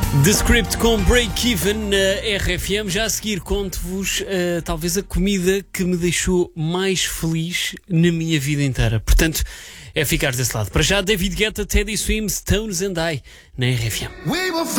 The Script com Break-Even na RFM. Já a seguir conto-vos talvez a comida que me deixou mais feliz na minha vida inteira. Portanto, é ficar desse lado. Para já, David Guetta, Teddy Swims, Stones and I na RFM.